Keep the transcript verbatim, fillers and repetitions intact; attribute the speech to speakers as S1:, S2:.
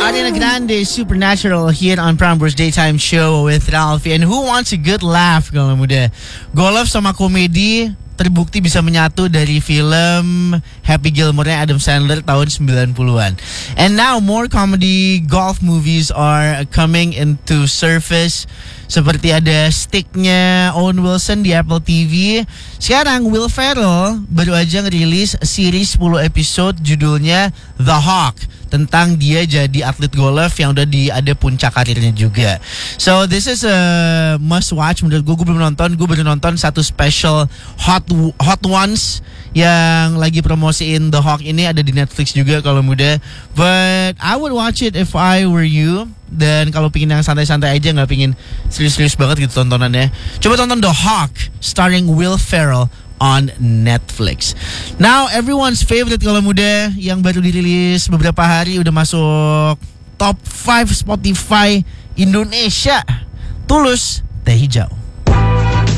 S1: Ariana Grande, Supernatural here on Prambors Daytime Show with Ralphie. And who wants a good laugh kalau muda? Golf sama komedi terbukti bisa menyatu dari film Happy Gilmore-nya Adam Sandler tahun sembilan puluhan. And now more comedy golf movies are coming into surface. Seperti ada Stick-nya Owen Wilson di Apple T V. Sekarang Will Ferrell baru aja ngerilis series sepuluh episode judulnya The Hawk, tentang dia jadi atlet golf yang udah di ada puncak karirnya juga. So this is a must watch menurut gue. Gue belum nonton, gue baru nonton satu special Hot Hot Ones yang lagi promosiin The Hawk ini, ada di Netflix juga kalau muda. But I would watch it if I were you. Dan kalau pingin yang santai-santai aja, nggak pingin serius-serius banget gitu tontonannya, coba tonton The Hawk starring Will Ferrell on Netflix. Now everyone's favorite kalau muda yang baru dirilis beberapa hari udah masuk top five Spotify Indonesia, Tulus Teh Hijau.